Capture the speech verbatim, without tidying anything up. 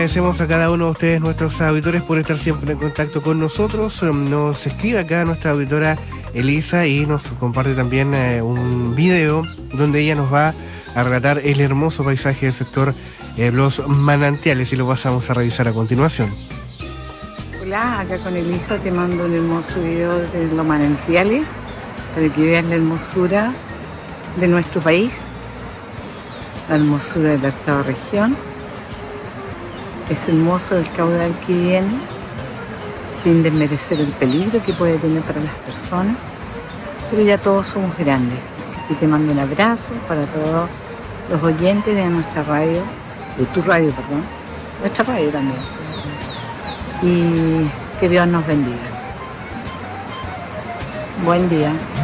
Agradecemos a cada uno de ustedes, nuestros auditores, por estar siempre en contacto con nosotros. Nos escribe acá nuestra auditora Elisa y nos comparte también eh, un video donde ella nos va a relatar el hermoso paisaje del sector eh, Los Manantiales, y lo pasamos a revisar a continuación. Hola, acá con Elisa te mando un hermoso video de Los Manantiales para que veas la hermosura de nuestro país, la hermosura de la octava región. Es hermoso el caudal que viene, sin desmerecer el peligro que puede tener para las personas, pero ya todos somos grandes, así que te mando un abrazo para todos los oyentes de nuestra radio, de tu radio, perdón, nuestra radio también, y que Dios nos bendiga. Buen día.